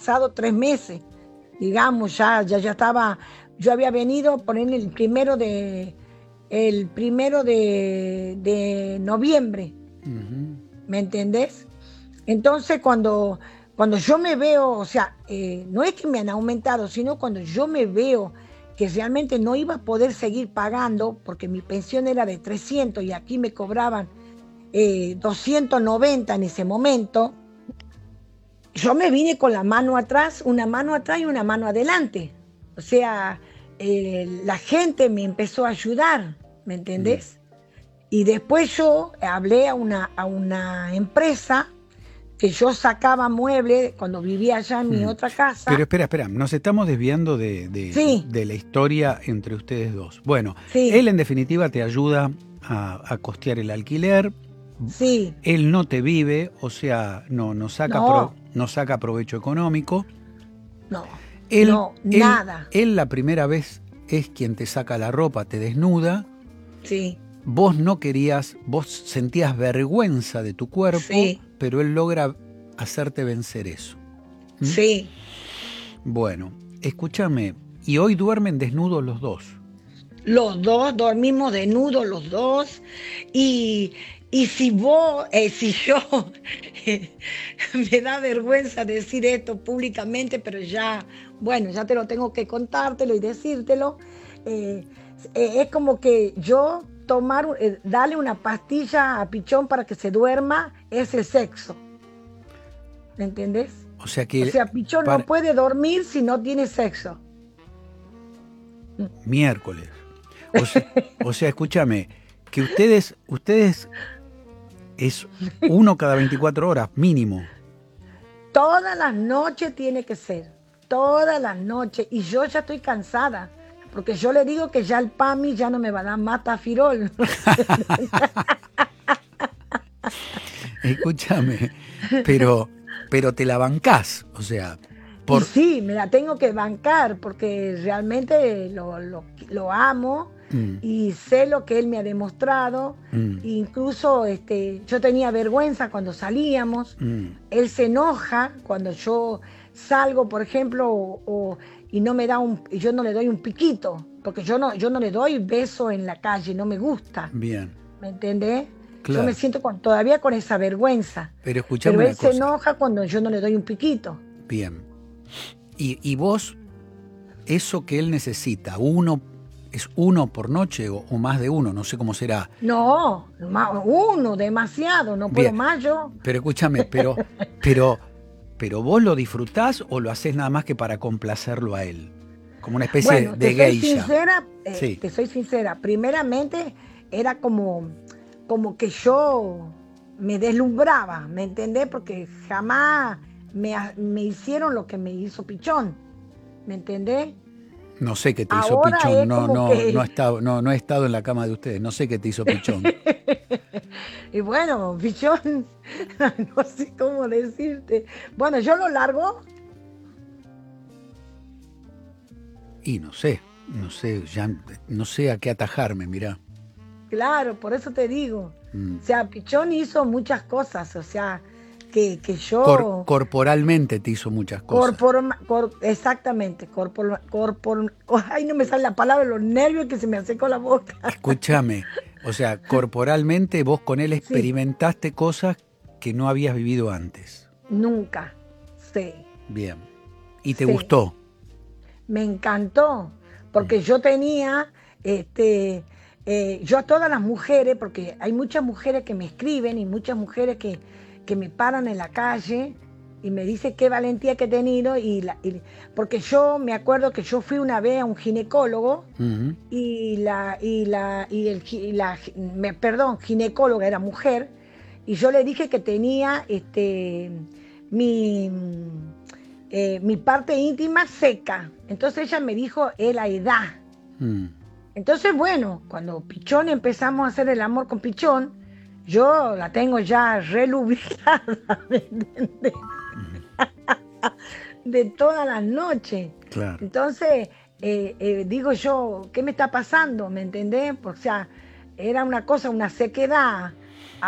pasado 3 meses, digamos, ya estaba, yo había venido por el primero de noviembre, ¿me entendés? Entonces cuando yo me veo, o sea, no es que me han aumentado, sino cuando yo me veo que realmente no iba a poder seguir pagando, porque mi pensión era de 300 y aquí me cobraban 290 en ese momento, yo me vine con la mano atrás, una mano atrás y una mano adelante. O sea, la gente me empezó a ayudar, ¿me entendés? Y después yo hablé a una empresa que yo sacaba muebles cuando vivía allá en mi otra casa. Pero espera, nos estamos desviando Sí, de la historia entre ustedes dos. Bueno, sí, él en definitiva te ayuda a costear el alquiler, sí, él no te vive, o sea, no saca provecho económico. Él, no, nada. él la primera vez es quien te saca la ropa, te desnuda. Sí, Vos no querías, vos sentías vergüenza de tu cuerpo, sí, pero él logra hacerte vencer eso. sí. Bueno, escúchame, y hoy duermen desnudos los dos. Los dos dormimos desnudos, los dos. Y si yo, me da vergüenza decir esto públicamente, pero ya, bueno, ya te lo tengo que contártelo y decírtelo. Es como que yo darle una pastilla a Pichón para que se duerma es el sexo. ¿Me entendés? O sea que... Pichón no puede dormir si no tiene sexo. Miércoles. O sea, escúchame, que ustedes es uno cada 24 horas, mínimo. Todas las noches tiene que ser, todas las noches. Y yo ya estoy cansada, porque yo le digo que ya el PAMI ya no me va a dar más Tafirol. Escúchame, pero te la bancás, o sea... Y sí, me la tengo que bancar, porque realmente lo amo. Y sé lo que él me ha demostrado. Incluso yo tenía vergüenza cuando salíamos. Él se enoja cuando yo salgo, por ejemplo, y no me da yo no le doy un piquito, porque yo no le doy beso en la calle, no me gusta. Bien. ¿Me entendés? Claro. Yo me siento todavía con esa vergüenza. Pero escuchame él se enoja cuando yo no le doy un piquito. Bien. Y vos, eso que él necesita, ¿es uno por noche o más de uno? No sé cómo será. No, uno, demasiado, no puedo más yo. Pero escúchame, pero ¿vos lo disfrutás o lo haces nada más que para complacerlo a él? Como una especie de geisha. Te soy sincera, primeramente era como que yo me deslumbraba, ¿me entendés? Porque jamás me hicieron lo que me hizo Pichón, ¿me entendés? No sé qué te hizo Pichón, no he estado en la cama de ustedes, no sé qué te hizo Pichón. Y bueno, Pichón, no sé cómo decirte. Bueno, yo lo largo. Y no sé, ya no sé a qué atajarme, mirá. Claro, por eso te digo. O sea, Pichón hizo muchas cosas, o sea, que yo... corporalmente te hizo muchas cosas. Exactamente, ay, no me sale la palabra, los nervios que se me secó la boca. Escúchame, o sea, corporalmente vos con él experimentaste cosas que no habías vivido antes. Nunca, sí. Bien. ¿Y te gustó? Me encantó, porque yo tenía, yo a todas las mujeres, porque hay muchas mujeres que me escriben y muchas mujeres que me paran en la calle y me dicen qué valentía que he tenido, porque yo me acuerdo que yo fui una vez a un ginecólogo ginecóloga era mujer, y yo le dije que tenía mi parte íntima seca. Entonces ella me dijo, es la edad. Entonces, bueno, cuando Pichón empezamos a hacer el amor con Pichón, yo la tengo ya relubricada, ¿me entiendes? De todas las noches. Claro. Entonces, digo yo, ¿qué me está pasando? ¿Me entendés? O sea, era una cosa, una sequedad,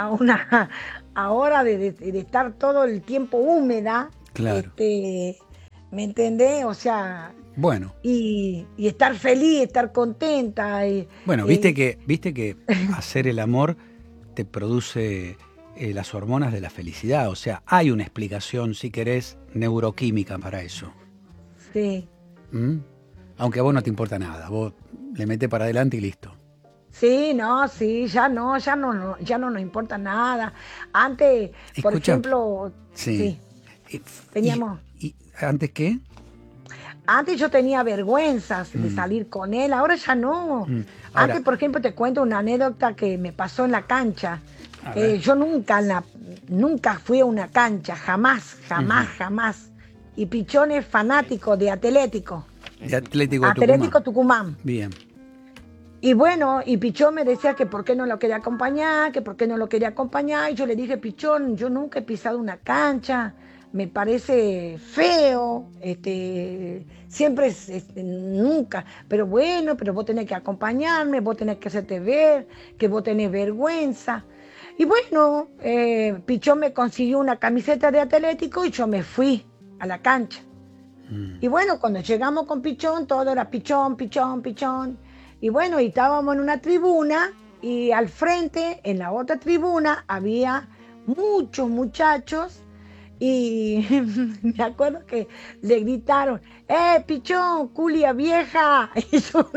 ahora de estar todo el tiempo húmeda. Claro. ¿me entendés? O sea, Bueno, y estar feliz, estar contenta. bueno, viste que hacer el amor te produce las hormonas de la felicidad. O sea, hay una explicación, si querés, neuroquímica para eso. Sí. ¿Mm? Aunque a vos no te importa nada, vos le metés para adelante y listo. Sí, no, sí, ya no nos importa nada. Antes, por Escucha, ejemplo, sí. sí, Eh, ¿Y, teníamos, y antes qué? antes yo tenía vergüenzas de Mm, salir con él, ahora ya no. mm. Antes, Ahora, por ejemplo, te cuento una anécdota que me pasó en la cancha. a ver. Yo nunca fui a una cancha, jamás, jamás, Ujú. jamás. Y Pichón es fanático de Atlético, De Atlético de Tucumán. Atlético Tucumán. Bien. Y bueno, y Pichón me decía que por qué no lo quería acompañar, que por qué no lo quería acompañar. Y yo le dije, Pichón, yo nunca he pisado una cancha, me parece feo, siempre nunca. Pero bueno, pero vos tenés que acompañarme, vos tenés que hacerte ver, que vos tenés vergüenza. Y bueno, Pichón me consiguió una camiseta de Atlético y yo me fui a la cancha. Mm. Y bueno, cuando llegamos con Pichón, todo era Pichón, Pichón, Pichón. Y bueno, y estábamos en una tribuna y al frente, en la otra tribuna, había muchos muchachos y me acuerdo que le gritaron, Pichón, culia vieja! Y yo,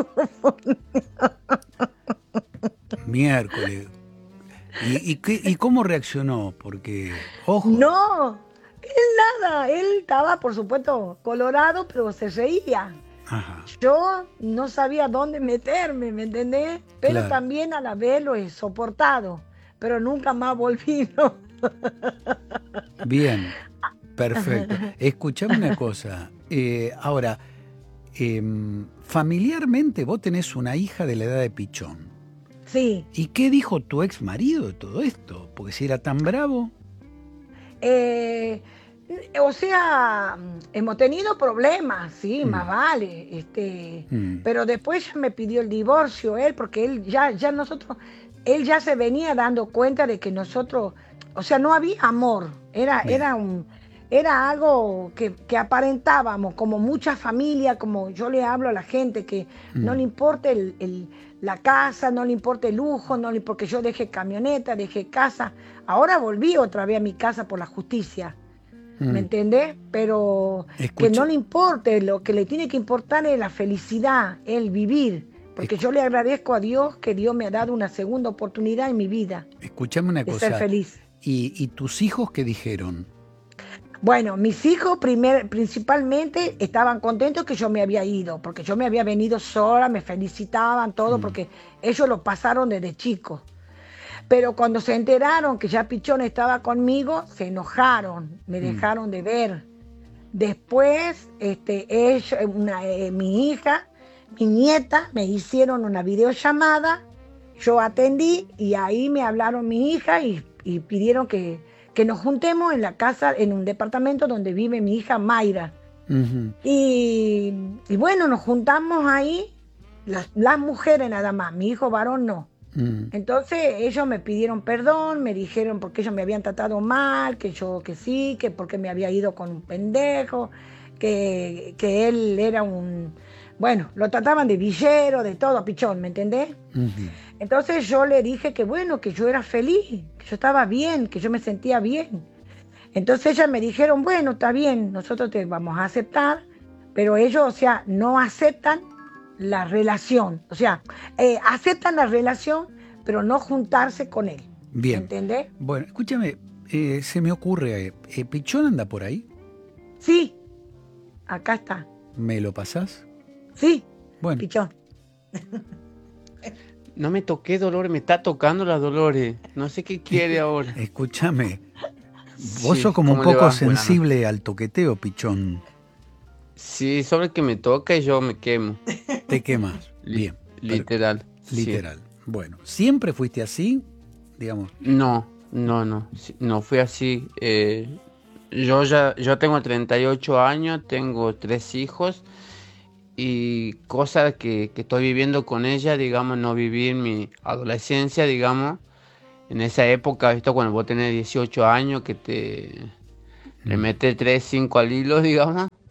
Miércoles. ¿Y cómo reaccionó? Porque, ojo, no, él nada, él estaba, por supuesto, colorado, pero se reía. ajá, Yo no sabía dónde meterme, ¿me entendés? Pero claro. también a la vez lo he soportado, pero nunca más volví, ¿no? Bien, perfecto. Escuchame una cosa. Ahora, familiarmente vos tenés una hija de la edad de Pichón. Sí, ¿Y qué dijo tu ex marido de todo esto? Porque si era tan bravo. eh, o sea, hemos tenido problemas, sí, Mm, más vale, mm, pero después ya me pidió el divorcio él, porque él ya se venía dando cuenta de que nosotros, o sea, no había amor, bien. era algo que aparentábamos, como mucha familia, como yo le hablo a la gente, que no Mm, le importa la casa, no le importa el lujo, porque yo dejé camioneta, dejé casa, ahora volví otra vez a mi casa por la justicia. ¿Me mm. entendés? Pero que no Escucha, le importe, lo que le tiene que importar es la felicidad, el vivir. Porque escu- yo le agradezco a Dios que Dios me ha dado una segunda oportunidad en mi vida escuchame una de ser cosa. feliz. ¿Y tus hijos qué dijeron? Bueno, mis hijos principalmente estaban contentos que yo me había ido, porque yo me había venido sola, me felicitaban todo, Mm, porque ellos lo pasaron desde chicos. Pero cuando se enteraron que ya Pichón estaba conmigo, se enojaron, me mm, dejaron de ver. Después, mi hija, mi nieta, me hicieron una videollamada, yo atendí y ahí me hablaron mi hija y pidieron que nos juntemos en la casa, en un departamento donde vive mi hija Mayra. ujú, Y, y bueno, nos juntamos ahí, las mujeres nada más, mi hijo varón no. mm, Entonces ellos me pidieron perdón, me dijeron porque ellos me habían tratado mal, que yo que sí, que porque me había ido con un pendejo, que él era bueno, lo trataban de villero, de todo, Pichón, ¿me entendés? ujú. Entonces yo le dije que bueno, que yo era feliz, que yo estaba bien, que yo me sentía bien. Entonces ellas me dijeron, bueno, está bien, nosotros te vamos a aceptar, pero ellos, o sea, no aceptan la relación, o sea, aceptan la relación, pero no juntarse con él, ¿me Bien. entendés? Bueno, escúchame, se me ocurre, ¿Pichón anda por ahí? Sí, acá está, ¿Me lo pasás? sí, Bueno, Pichón. No me toqué, Dolores, me está tocando la Dolores. No sé qué quiere ahora. escúchame, vos sos Sí, como un ¿cómo le poco va? Buenas noches. sensible al toqueteo, Pichón. Sí, sobre que me toca y yo me quemo. Te quemas. Li- Bien, literal, sí. literal. Bueno, ¿siempre fuiste así? Digamos. No, no, no. No fui así. Yo tengo 38 años, tengo 3 hijos y cosas que estoy viviendo con ella, digamos, no viví en mi adolescencia, digamos. En esa época, ¿visto? Cuando vos tenés 18 años, que le Mm, metes 3 5 al hilo, digamos.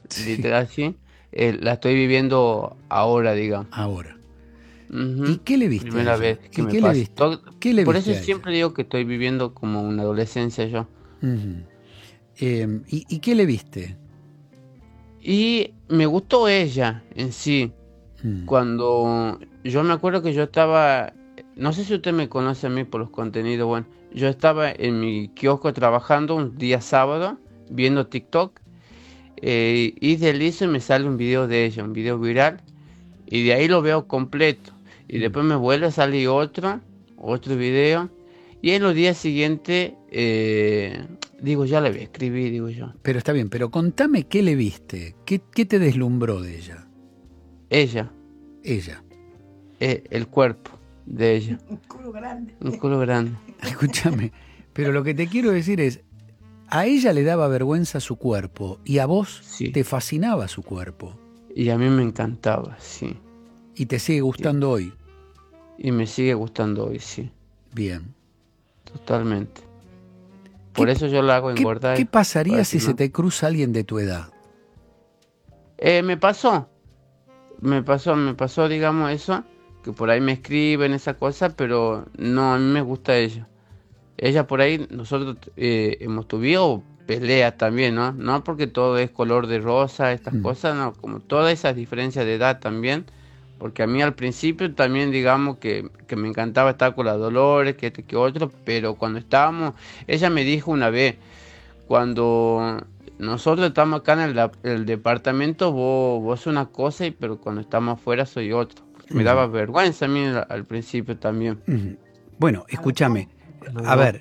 Sí, literal, sí, la estoy viviendo ahora, digamos. ahora. ¿Y Ujú. qué le viste a Primera ella? vez que ¿Y me qué le pasa. viste? ¿Qué le Por viste eso a ella? siempre digo que estoy viviendo como una adolescencia yo. Ujú. ¿Y qué le viste? Y me gustó ella en sí. Mm. Cuando yo me acuerdo que yo estaba, no sé si usted me conoce a mí por los contenidos, bueno, yo estaba en mi kiosco trabajando un día sábado, viendo TikTok, y deslizo y me sale un video de ella, un video viral, y de ahí lo veo completo. Y Mm. después me vuelve a salir otro video, y en los días siguientes, digo, ya le voy a escribir, digo yo. Pero está bien, pero contame qué le viste, qué te deslumbró de ella. Ella, Ella. el cuerpo de ella, Un culo grande. un culo grande. Escúchame, pero lo que te quiero decir es, a ella le daba vergüenza su cuerpo y a vos Sí. te fascinaba su cuerpo Y a mí me encantaba, sí. y te sigue gustando hoy. Y me sigue gustando hoy, sí. Bien. Totalmente. ¿Qué, Por eso yo la hago qué engordar. pasaría Para si que se no. te cruza alguien de tu edad? Me pasó. Me pasó, digamos, eso. Que por ahí me escriben esa cosa, pero no, a mí me gusta ella. Ella por ahí, nosotros hemos tenido peleas también, ¿no? No porque todo es color de rosa, estas Mm. cosas, no, como todas esas diferencias de edad también. Porque a mí al principio también, digamos, que me encantaba estar con la Dolores, que este que otro, pero cuando estábamos, ella me dijo una vez, cuando nosotros estamos acá en el departamento, vos sos una cosa, pero cuando estamos afuera soy otro. Porque me Ujú. daba vergüenza a mí al principio también. Ujú. Bueno, escúchame, Los a dos. ver,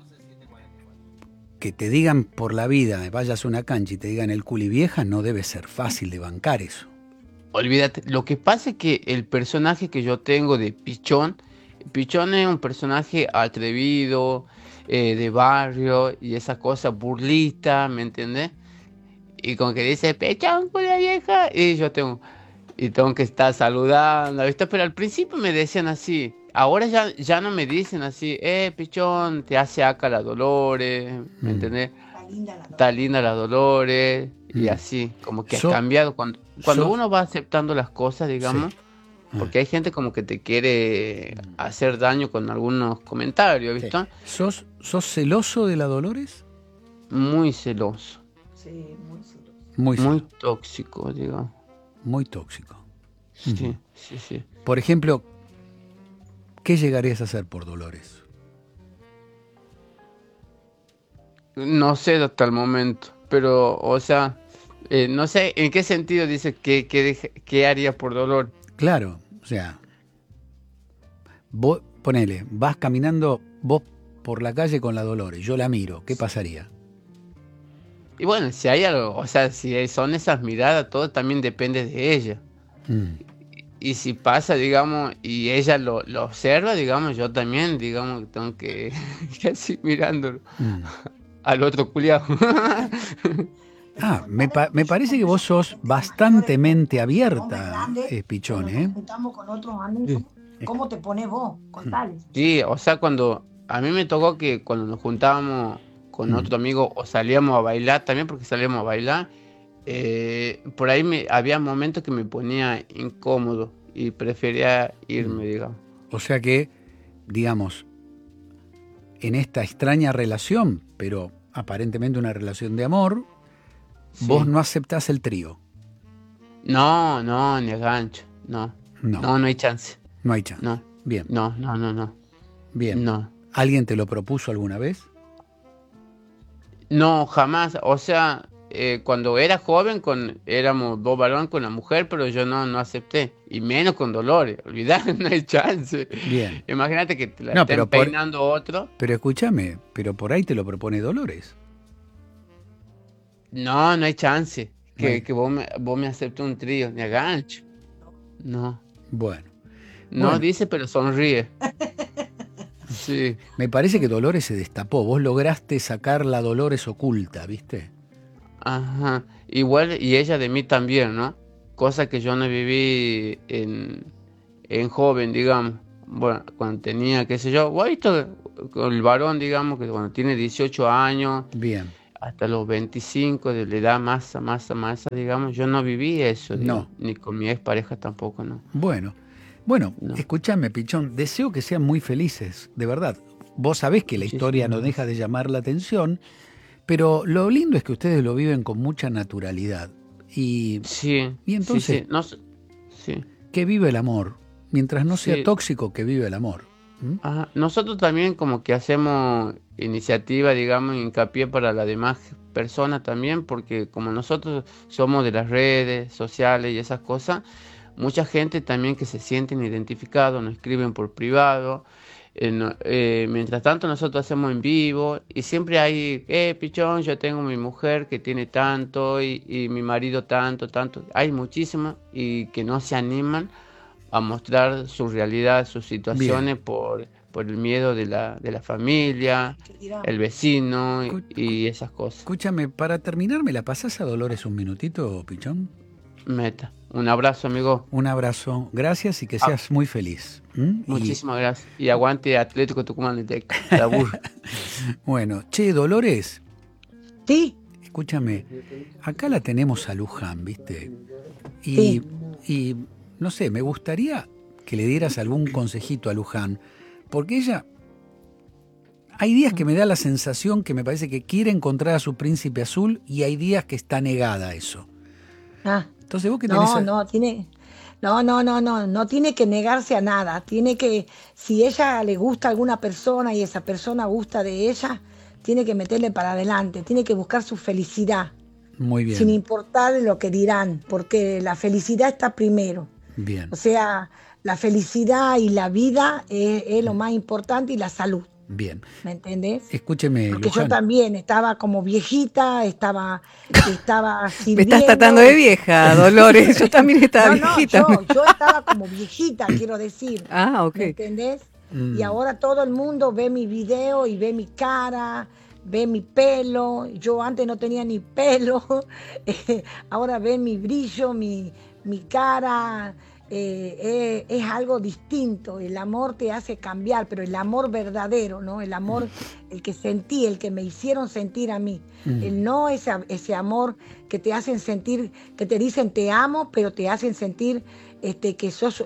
que te digan por la vida, vayas a una cancha y te digan el culi vieja, no debe ser fácil de bancar eso. Olvídate, lo que pasa es que el personaje que yo tengo de Pichón es un personaje atrevido, de barrio y esa cosa burlista, ¿me entiendes? Y como que dice, Pichón, culia vieja, y tengo que estar saludando, ¿viste? Pero al principio me decían así, ahora ya no me dicen así, Pichón, te hace acá la Dolores, ¿me Mm. entendés? Está linda la Está linda la Dolores y Mm. así, como que ha So- cambiado cuando sos, uno va aceptando las cosas, sí. digamos, Ah, porque hay gente como que te quiere hacer daño con algunos comentarios, sí. ¿viste? ¿Sos celoso de la Dolores? Muy celoso, Sí, muy celoso. Muy muy celoso, tóxico, digamos. muy tóxico. Sí, sí, sí. Por ejemplo, ¿qué llegarías a hacer por Dolores? No sé hasta el momento, pero, o sea, no sé en qué sentido dice que haría por dolor. Claro, o sea, vos, ponele, vas caminando vos por la calle con la Dolores, yo la miro, ¿qué pasaría? Y bueno, si hay algo, o sea, si son esas miradas, todo también depende de ella. Mm. Y si pasa, digamos, y ella lo observa, digamos, yo también, digamos, que tengo que así mirándolo Mm. al otro culiao. Ah, me parece que vos sos bastante mente abierta, Pichón, Cuando nos ¿eh? juntamos con otros amigos, ¿cómo te pones vos? Contales. Sí, o sea, cuando a mí me tocó que cuando nos juntábamos con Mm. otro amigo o salíamos a bailar también, porque salíamos a bailar, por ahí había momentos que me ponía incómodo y prefería irme, digamos. O sea que, digamos, en esta extraña relación, pero aparentemente una relación de amor, vos Sí. no aceptás el trío. No, ni a gancho, no. No, No hay chance. no hay chance. No, Bien, no. bien. No. ¿Alguien te lo propuso alguna vez? No, jamás. O sea, cuando era joven, éramos dos varones con la mujer, pero yo no acepté. Y menos con Dolores. Olvidar, no hay chance. Bien. Imagínate que te la No, estén pero peinando otro. pero escúchame, pero por ahí te lo propone Dolores. No hay chance. Bueno. Que vos me aceptes un trío, ni a gancho. No. Bueno, No Bueno. dice, pero sonríe. Sí. me parece que Dolores se destapó. Vos lograste sacar la Dolores oculta, ¿viste? Ajá. Igual, y ella de mí también, ¿no? Cosa que yo no viví en joven, digamos. Bueno, cuando tenía, qué sé yo, vos has visto con el varón, digamos, que cuando tiene 18 años, Bien. hasta los 25 de la edad masa, digamos, yo no viví eso, No. ni con mi expareja tampoco, no. Bueno, No. escúchame, Pichón, deseo que sean muy felices, de verdad. Vos sabés que la Muchísimas historia no gracias. deja de llamar la atención, pero lo lindo es que ustedes lo viven con mucha naturalidad. Y Sí, entonces, sí, no, sí, que vive el amor. Mientras no sea sí. tóxico, que vive el amor. ¿Mm? Ajá. Nosotros también como que hacemos iniciativa, digamos, hincapié para las demás personas también, porque como nosotros somos de las redes sociales y esas cosas, mucha gente también que se sienten identificados, nos escriben por privado. Mientras tanto nosotros hacemos en vivo y siempre hay, Pichón, yo tengo mi mujer que tiene tanto y mi marido tanto. Hay muchísimos y que no se animan a mostrar su realidad, sus Bien. situaciones por el miedo de la familia, el vecino Escu- y esas cosas. Escúchame, para terminar, ¿me la pasás a Dolores un minutito, Pichón? Meta. Un abrazo, amigo. Un abrazo, gracias y que Ah, seas muy feliz. ¿Mm? muchísimas gracias. Y aguante Atlético Tucumán de Tec. La burra. Bueno, che, Dolores, Sí, escúchame, acá la tenemos a Luján, ¿viste? Y, sí. y no sé, me gustaría que le dieras algún consejito a Luján, porque ella, hay días que me da la sensación que me parece que quiere encontrar a su príncipe azul y hay días que está negada a eso. Ah, Entonces vos que tenés... no tiene que negarse a nada. Tiene que, si ella le gusta a alguna persona y esa persona gusta de ella, tiene que meterle para adelante, tiene que buscar su felicidad, Muy sin bien, importar lo que dirán, porque la felicidad está primero. bien, O sea, la felicidad y la vida es lo más importante y la salud, bien. ¿me entendés? Escúcheme, Porque yo Luján. también estaba como viejita, estaba Me estás tratando sirviendo. de vieja, Dolores. Yo también estaba No, viejita. yo estaba como viejita, quiero decir, Ah, ok. ¿me entendés? Y Mm, ahora todo el mundo ve mi video y ve mi cara, ve mi pelo. Yo antes no tenía ni pelo, ahora ven mi brillo, mi cara. Es algo distinto. El amor te hace cambiar, pero el amor verdadero, ¿no? El amor, el que sentí, el que me hicieron sentir a mí. El no ese amor que te hacen sentir, que te dicen te amo, pero te hacen sentir que sos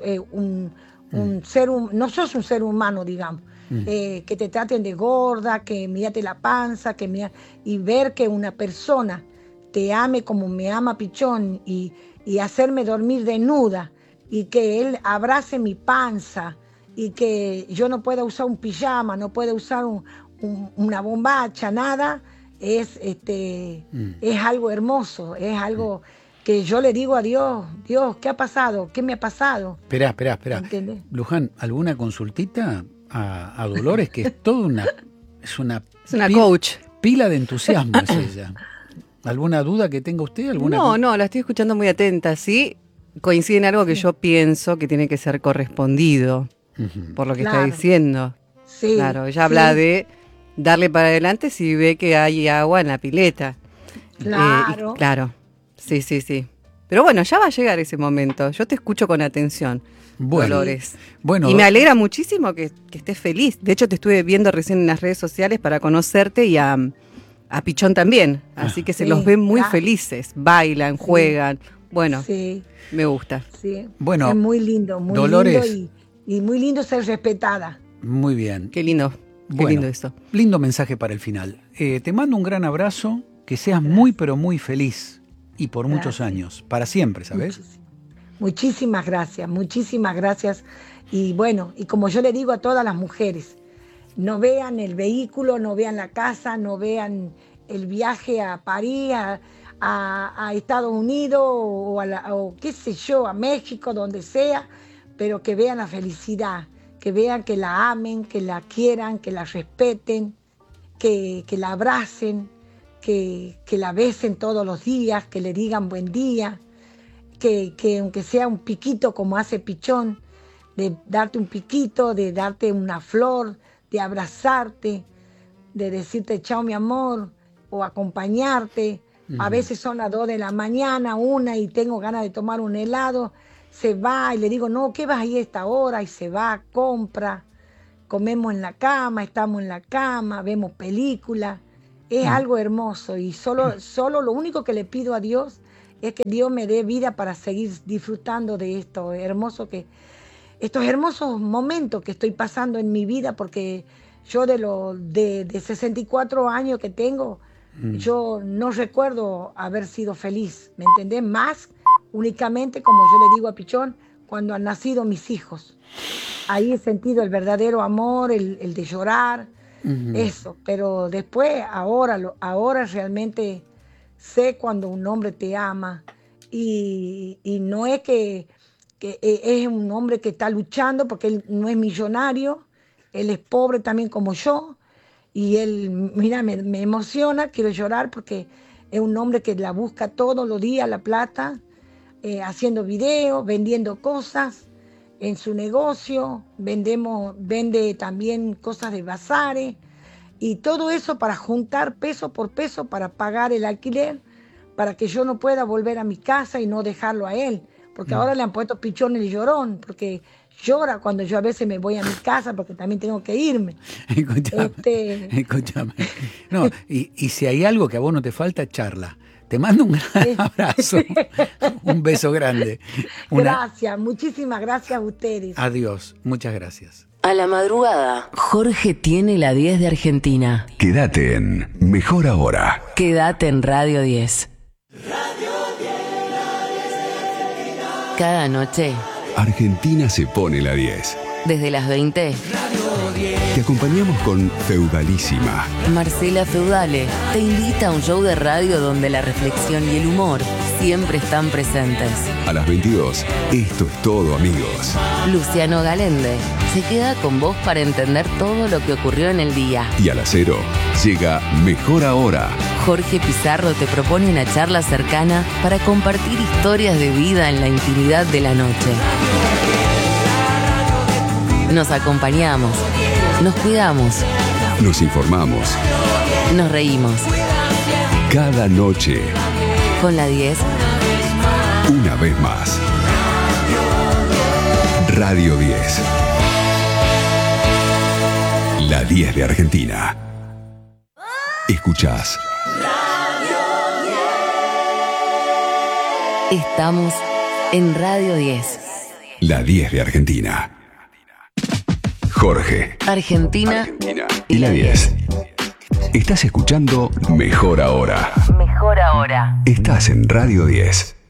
no sos un ser humano, digamos. Que te traten de gorda, que mírate la panza, y ver que una persona te ame como me ama Pichón y hacerme dormir desnuda y que él abrace mi panza y que yo no pueda usar un pijama, no pueda usar una bombacha, nada, es algo hermoso, es algo que yo le digo a Dios, Dios, ¿qué ha pasado? ¿Qué me ha pasado? Esperá. ¿Entendés? Luján, ¿alguna consultita a Dolores? Que es toda una... Es una, Es una pi- coach. pila de entusiasmo es ella. ¿Alguna duda que tenga usted? No, la estoy escuchando muy atenta, sí. Coincide en algo que yo pienso que tiene que ser correspondido Ujú. por lo que está Claro. diciendo. Sí, Claro, ella habla sí, de darle para adelante si ve que hay agua en la pileta. claro. Claro, sí. Pero bueno, ya va a llegar ese momento. Yo te escucho con atención, Bueno, Dolores. bueno, Y me alegra muchísimo que estés feliz. De hecho, te estuve viendo recién en las redes sociales para conocerte y a Pichón también. Así que se Sí, los ven muy claro. felices. Bailan, juegan. Bueno, Sí, me gusta. sí. Bueno, Es muy lindo Dolores. y muy lindo ser respetada. muy bien. Qué lindo. Qué Bueno, lindo eso. lindo mensaje para el final. Te mando un gran abrazo, que seas muy, pero muy feliz. Y por muchos Gracias. años, para siempre, ¿sabes? Muchísimas gracias, muchísimas gracias. Y bueno, y como yo le digo a todas las mujeres, no vean el vehículo, no vean la casa, no vean el viaje a París, a Estados Unidos o qué sé yo, a México, donde sea, pero que vean la felicidad, que vean que la amen, que la quieran, que la respeten, que la abracen, que la besen todos los días, que le digan buen día, que aunque sea un piquito como hace Pichón, de darte un piquito, de darte una flor, de abrazarte, de decirte chao mi amor, o acompañarte. A veces son las 2 de la mañana, 1 y tengo ganas de tomar un helado, se va y le digo, no, ¿qué vas a ir a esta hora? Y se va, compra, comemos en la cama, estamos en la cama, vemos películas es algo hermoso y solo lo único que le pido a Dios es que Dios me dé vida para seguir disfrutando de estos hermosos momentos que estoy pasando en mi vida, porque yo de 64 años que tengo, yo no recuerdo haber sido feliz, ¿me entendés? Más únicamente, como yo le digo a Pichón, cuando han nacido mis hijos. Ahí he sentido el verdadero amor, el de llorar, eso. Pero después, ahora realmente sé cuando un hombre te ama y no es que es un hombre que está luchando porque él no es millonario, él es pobre también como yo. Y él, mira, me emociona, quiero llorar porque es un hombre que la busca todos los días, la plata, haciendo videos, vendiendo cosas en su negocio, vende también cosas de bazares y todo eso para juntar peso por peso para pagar el alquiler, para que yo no pueda volver a mi casa y no dejarlo a él, porque ahora le han puesto Pichón el Llorón, porque llora cuando yo a veces me voy a mi casa porque también tengo que irme. Escúchame. No, y si hay algo que a vos no te falta, charla. Te mando un gran abrazo, un beso grande. Gracias, muchísimas gracias a ustedes. Adiós, muchas gracias. A la madrugada, Jorge tiene la 10 de Argentina. Quédate en Mejor Ahora. Quédate en Radio 10. Cada noche, Argentina se pone la 10. desde las 20, Te acompañamos con Feudalísima. Marcela Feudale te invita a un show de radio donde la reflexión y el humor siempre están presentes. A las 22, Esto es todo, amigos. Luciano Galende se queda con vos para entender todo lo que ocurrió en el día. Y a las 0, llega Mejor Ahora. Jorge Pizarro te propone una charla cercana para compartir historias de vida en la intimidad de la noche. Nos acompañamos, nos cuidamos, Nos informamos. nos reímos. Cada noche, Con la 10, una vez más. Radio 10. La 10 de Argentina. Escuchás. estamos en Radio 10. La 10 de Argentina. Jorge. Argentina Y la 10. Estás escuchando Mejor Ahora. Mejor Ahora. Estás en Radio 10.